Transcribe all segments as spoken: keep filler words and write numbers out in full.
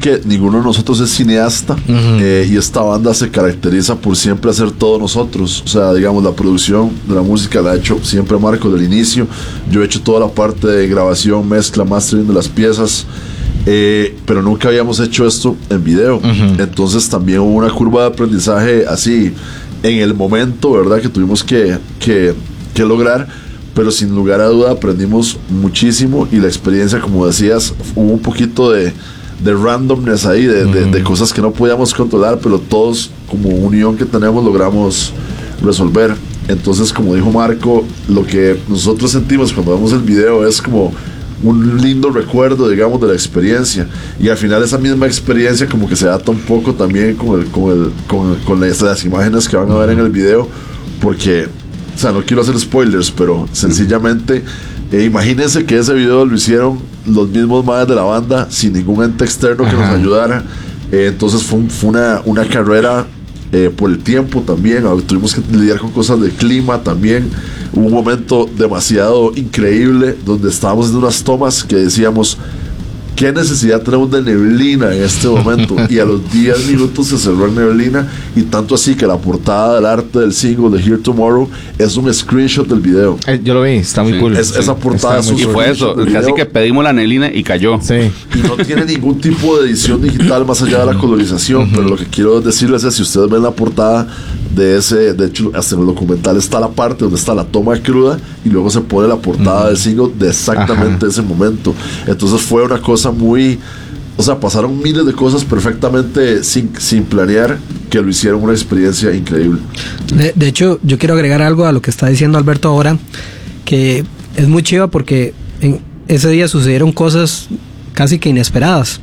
que ninguno de nosotros es cineasta, uh-huh. eh, y esta banda se caracteriza por siempre hacer todo nosotros. O sea, digamos, la producción de la música la ha hecho siempre Marco del inicio. Yo he hecho toda la parte de grabación, mezcla, mastering de las piezas, eh, pero nunca habíamos hecho esto en video. Uh-huh. Entonces también hubo una curva de aprendizaje así en el momento, ¿verdad? Que tuvimos que, que, que lograr. Pero sin lugar a duda aprendimos muchísimo, y la experiencia, como decías, hubo un poquito de, de randomness ahí, de, uh-huh. de, de cosas que no podíamos controlar, pero todos, como unión que tenemos, logramos resolver. Entonces, como dijo Marco, lo que nosotros sentimos cuando vemos el video es como un lindo recuerdo, digamos, de la experiencia, y al final esa misma experiencia como que se data un poco también con, el, con, el, con, con las, las imágenes que van a ver en el video, porque... O sea, no quiero hacer spoilers, pero sencillamente eh, imagínense que ese video lo hicieron los mismos madres de la banda sin ningún ente externo que Ajá. nos ayudara. Eh, entonces fue, un, fue una, una carrera eh, por el tiempo también. Tuvimos que lidiar con cosas de clima también. Hubo un momento demasiado increíble donde estábamos en unas tomas que decíamos: ¿qué necesidad tenemos de neblina en este momento? Y a los diez minutos se cerró en neblina, y tanto así que la portada del arte del single de Here Tomorrow es un screenshot del video. Eh, yo lo vi, está muy sí, cool. Es, sí, esa portada es un y fue eso, casi que pedimos la neblina y cayó. Sí. Y no tiene ningún tipo de edición digital más allá de la colorización, uh-huh. pero lo que quiero decirles es, si ustedes ven la portada de ese, de hecho hasta en el documental está la parte donde está la toma cruda, y luego se pone la portada uh-huh. del single de exactamente Ajá. ese momento. Entonces fue una cosa muy, o sea, pasaron miles de cosas perfectamente sin, sin planear, que lo hicieron una experiencia increíble. De, de hecho, yo quiero agregar algo a lo que está diciendo Alberto ahora, que es muy chiva, porque en ese día sucedieron cosas casi que inesperadas,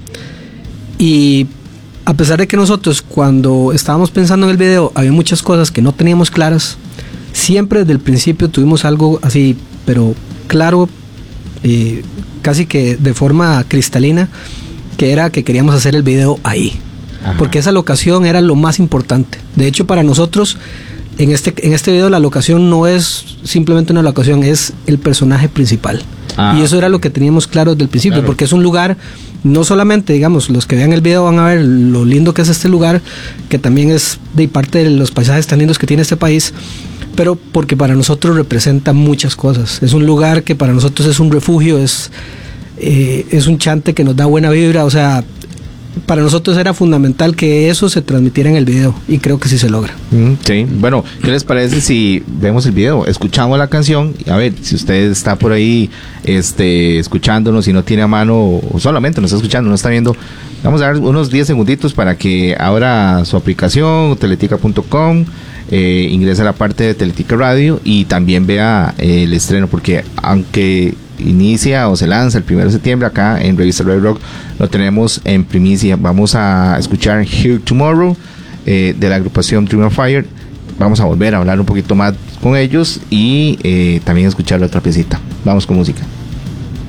y a pesar de que nosotros, cuando estábamos pensando en el video, había muchas cosas que no teníamos claras, siempre desde el principio tuvimos algo así, pero claro, eh, casi que de forma cristalina, que era que queríamos hacer el video ahí. Ajá. Porque esa locación era lo más importante. De hecho, para nosotros, en este, en este video, la locación no es simplemente una locación, es el personaje principal. Ah. Y eso era lo que teníamos claro desde el principio, claro. porque es un lugar, no solamente, digamos, los que vean el video van a ver lo lindo que es este lugar, que también es de parte de los paisajes tan lindos que tiene este país, pero porque para nosotros representa muchas cosas. Es un lugar que para nosotros es un refugio, es, eh, es un chante que nos da buena vibra. O sea, para nosotros era fundamental que eso se transmitiera en el video, y creo que sí se logra. Mm, sí, bueno, ¿qué les parece si vemos el video, escuchamos la canción? A ver, si usted está por ahí este, escuchándonos y no tiene a mano, o solamente nos está escuchando, no está viendo, vamos a dar unos diez segunditos para que abra su aplicación, teletica punto com, eh, ingrese a la parte de Teletica Radio y también vea eh, el estreno, porque aunque inicia o se lanza el primero de septiembre, acá en Revista Red Rock lo tenemos en primicia. Vamos a escuchar Here Tomorrow eh, de la agrupación Dream of Fire. Vamos a volver a hablar un poquito más con ellos y eh, también escuchar la otra piecita. Vamos con música.